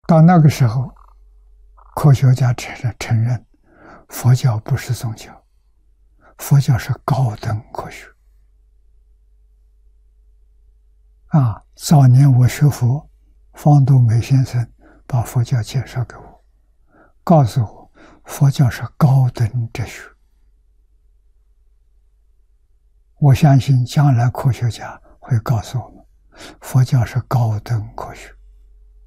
到那个时候，科学家承认，佛教不是宗教，佛教是高等科学。早年我学佛，方东美先生把佛教介绍给我，告诉我佛教是高等哲学。我相信将来科学家会告诉我们，佛教是高等科学。